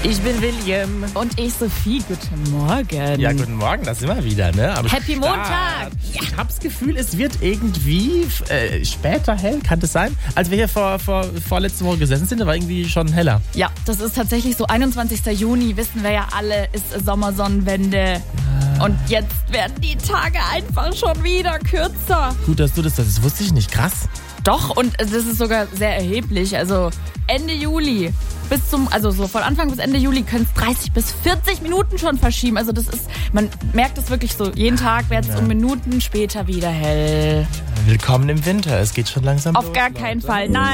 Ich bin William. Und ich, Sophie. Guten Morgen. Ja, guten Morgen, das sind wir wieder, ne? Aber Happy Montag! Ja. Ich hab's Gefühl, es wird irgendwie später hell, kann das sein? Als wir hier vorletzte Woche gesessen sind, war irgendwie schon heller. Ja, das ist tatsächlich so. 21. Juni, wissen wir ja alle, ist Sommersonnenwende. Ja. Und jetzt werden die Tage einfach schon wieder kürzer. Gut, dass du das wusste ich nicht. Krass. Doch, und das ist sogar sehr erheblich. Also Ende Juli so von Anfang bis Ende Juli können es 30 bis 40 Minuten schon verschieben. Also das ist, man merkt es wirklich so, jeden Tag wird es um Minuten später wieder hell. Willkommen im Winter, es geht schon langsam Auf los, gar keinen Fall, nein.